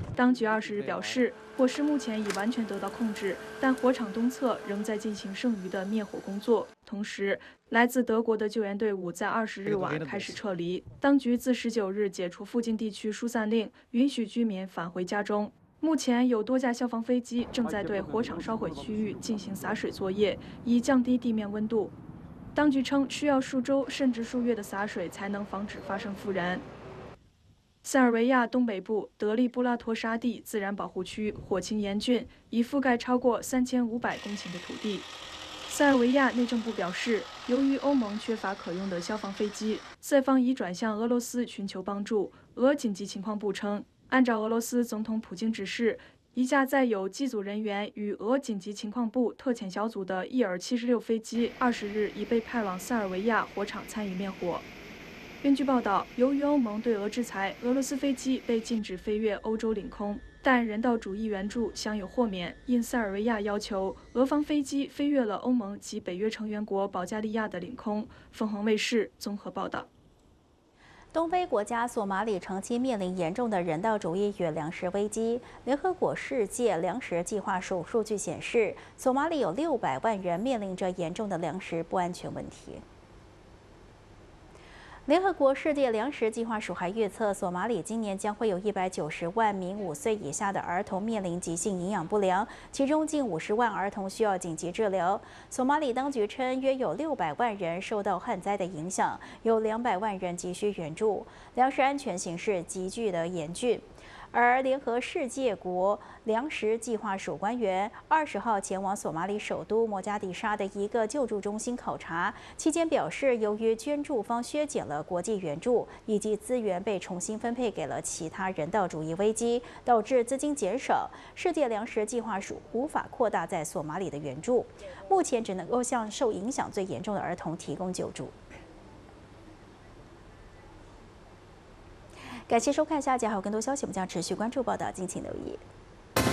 当局20日表示，火势目前已完全得到控制，但火场东侧仍在进行剩余的灭火工作。同时，来自德国的救援队伍在20日晚开始撤离。当局自19日解除附近地区疏散令，允许居民返回家中。目前有多架消防飞机正在对火场烧毁区域进行洒水作业，以降低地面温度。当局称，需要数周甚至数月的洒水才能防止发生复燃。塞尔维亚东北部德利布拉托沙地自然保护区火情严峻，已覆盖超过3500公顷的土地。塞尔维亚内政部表示，由于欧盟缺乏可用的消防飞机，塞方已转向俄罗斯寻求帮助。俄紧急情况部称，按照俄罗斯总统普京指示，一架载有机组人员与俄紧急情况部特遣小组的伊尔76飞机20日已被派往塞尔维亚火场参与灭火。根据报道，由于欧盟对俄制裁，俄罗斯飞机被禁止飞越欧洲领空，但人道主义援助享有豁免。因塞尔维亚要求，俄方飞机飞越了欧盟及北约成员国保加利亚的领空。凤凰卫视综合报道。 东非国家索马里长期面临严重的人道主义与粮食危机。联合国世界粮食计划署数据显示，索马里有600万人面临着严重的粮食不安全问题。联合国世界粮食计划署还预测，索马里今年将会有190万名5岁以下的儿童面临急性营养不良，其中近50万儿童需要紧急治疗。索马里当局称，约有600万人受到旱灾的影响，有200万人急需援助，粮食安全形势急剧的严峻。而联合世界国粮食计划署官员20号前往索马里首都摩加迪沙的一个救助中心考察，期间表示，由于捐助方削减了国际援助，以及资源被重新分配给了其他人道主义危机，导致资金减少，世界粮食计划署无法扩大在索马里的援助，目前只能够向受影响最严重的儿童提供救助。感谢收看，下集还有更多消息，我们将持续关注报道，敬请留意。